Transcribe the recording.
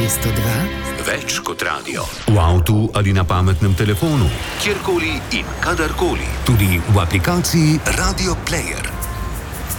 202. Več kot radio. V avtu ali na pametnem telefonu. Kjerkoli in kadarkoli. Tudi v aplikaciji Radio Player.